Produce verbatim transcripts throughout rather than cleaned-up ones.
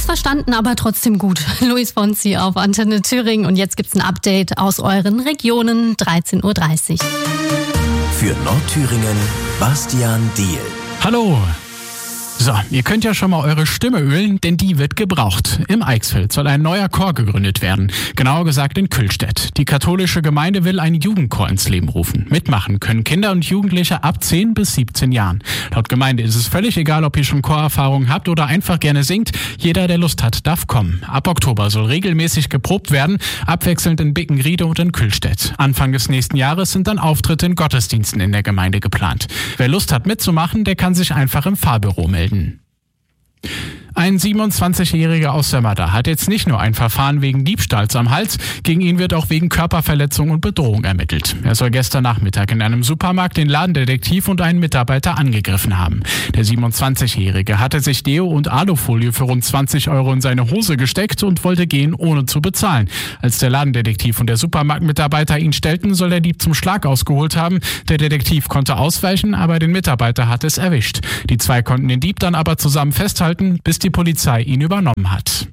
Missverstanden, aber trotzdem gut. Luis Fonsi auf Antenne Thüringen und jetzt gibt's ein Update aus euren Regionen, dreizehn Uhr dreißig. Für Nordthüringen, Bastian Diehl. Hallo! So, ihr könnt ja schon mal eure Stimme ölen, denn die wird gebraucht. Im Eichsfeld soll ein neuer Chor gegründet werden. Genauer gesagt in Kühlstedt. Die katholische Gemeinde will einen Jugendchor ins Leben rufen. Mitmachen können Kinder und Jugendliche ab zehn bis siebzehn Jahren. Laut Gemeinde ist es völlig egal, ob ihr schon Chorerfahrung habt oder einfach gerne singt. Jeder, der Lust hat, darf kommen. Ab Oktober soll regelmäßig geprobt werden, abwechselnd in Bickenriede und in Kühlstedt. Anfang des nächsten Jahres sind dann Auftritte in Gottesdiensten in der Gemeinde geplant. Wer Lust hat mitzumachen, der kann sich einfach im Fahrbüro melden. Ein siebenundzwanzigjähriger aus Sömmerda hat jetzt nicht nur ein Verfahren wegen Diebstahls am Hals, gegen ihn wird auch wegen Körperverletzung und Bedrohung ermittelt. Er soll gestern Nachmittag in einem Supermarkt den Ladendetektiv und einen Mitarbeiter angegriffen haben. Der siebenundzwanzigjährige hatte sich Deo und Alufolie für rund zwanzig Euro in seine Hose gesteckt und wollte gehen, ohne zu bezahlen. Als der Ladendetektiv und der Supermarktmitarbeiter ihn stellten, soll der Dieb zum Schlag ausgeholt haben. Der Detektiv konnte ausweichen, aber den Mitarbeiter hat es erwischt. Die zwei konnten den Dieb dann aber zusammen festhalten, bis die Polizei ihn übernommen hat.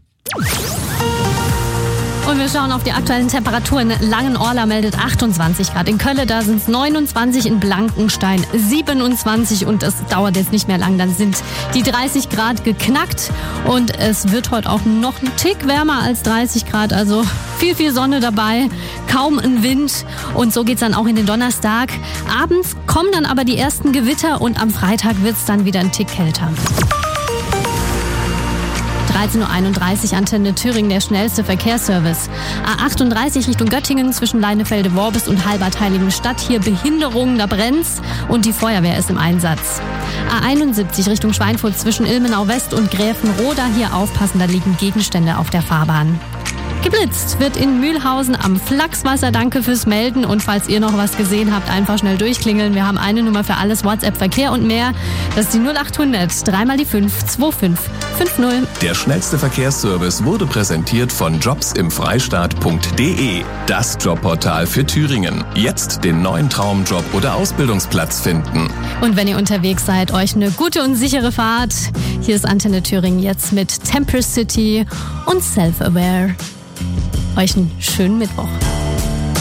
Und wir schauen auf die aktuellen Temperaturen. Langenorla meldet achtundzwanzig Grad. In Kölle, da sind es neunundzwanzig, in Blankenstein siebenundzwanzig und es dauert jetzt nicht mehr lang. Dann sind die dreißig Grad geknackt und es wird heute auch noch ein Tick wärmer als dreißig Grad. Also viel, viel Sonne dabei, kaum ein Wind und so geht's dann auch in den Donnerstag. Abends kommen dann aber die ersten Gewitter und am Freitag wird's dann wieder ein Tick kälter. dreizehn Uhr einunddreißig, Antenne Thüringen, der schnellste Verkehrsservice. A achtunddreißig Richtung Göttingen zwischen Leinefelde-Worbis und Halbert-Heiligenstadt. Hier Behinderung, da brennt's und die Feuerwehr ist im Einsatz. A einundsiebzig Richtung Schweinfurt zwischen Ilmenau-West und Gräfenroda. Hier aufpassen, da liegen Gegenstände auf der Fahrbahn. Geblitzt wird in Mühlhausen am Flachswasser. Danke fürs Melden und falls ihr noch was gesehen habt, einfach schnell durchklingeln. Wir haben eine Nummer für alles, WhatsApp, Verkehr und mehr. Das ist die null achthundert, dreimal die fünf, zwei fünf fünf null. Der schnellste Verkehrsservice wurde präsentiert von jobs im freistaat punkt de. Das Jobportal für Thüringen. Jetzt den neuen Traumjob oder Ausbildungsplatz finden. Und wenn ihr unterwegs seid, euch eine gute und sichere Fahrt. Hier ist Antenne Thüringen jetzt mit Temper City und Self-Aware. Euch einen schönen Mittwoch.